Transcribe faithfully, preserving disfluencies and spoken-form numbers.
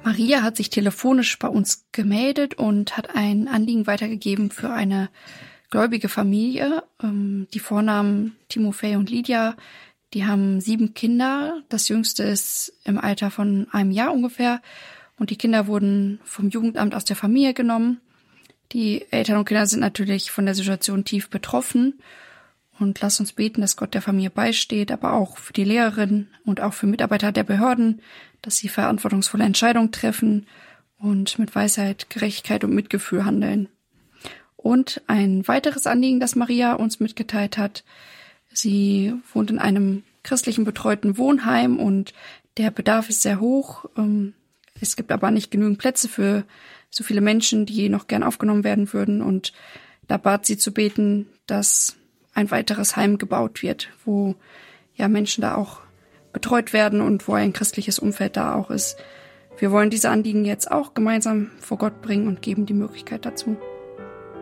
Maria hat sich telefonisch bei uns gemeldet und hat ein Anliegen weitergegeben für eine gläubige Familie. Die Vornamen Timofei und Lydia, die haben sieben Kinder. Das jüngste ist im Alter von einem Jahr ungefähr. Und die Kinder wurden vom Jugendamt aus der Familie genommen. Die Eltern und Kinder sind natürlich von der Situation tief betroffen. Und lasst uns beten, dass Gott der Familie beisteht, aber auch für die Lehrerin und auch für Mitarbeiter der Behörden, dass sie verantwortungsvolle Entscheidungen treffen und mit Weisheit, Gerechtigkeit und Mitgefühl handeln. Und ein weiteres Anliegen, das Maria uns mitgeteilt hat: Sie wohnt in einem christlichen betreuten Wohnheim und der Bedarf ist sehr hoch. Es gibt aber nicht genügend Plätze für so viele Menschen, die noch gern aufgenommen werden würden. Und da bat sie zu beten, dass ein weiteres Heim gebaut wird, wo ja Menschen da auch betreut werden und wo ein christliches Umfeld da auch ist. Wir wollen diese Anliegen jetzt auch gemeinsam vor Gott bringen und geben die Möglichkeit dazu.